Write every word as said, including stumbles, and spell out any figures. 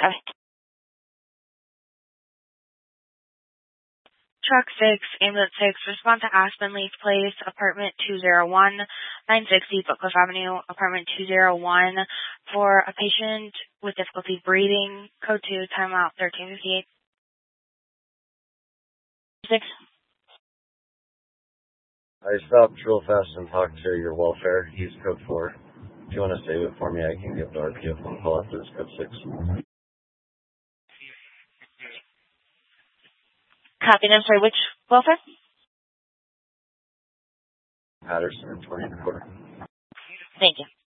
Okay. Truck six, Ambulance six, respond to Aspen Leaf Place, apartment two oh one, nine sixty Footcliff Avenue, apartment two oh one, for a patient with difficulty breathing, code two, timeout thirteen fifty-eight. Six. I stopped real fast and talked to your welfare. He's code four. If you want to save it for me, I can give the R P O phone call after this code six. Copy. I'm sorry, which welfare? Patterson, twenty quarter. Thank you.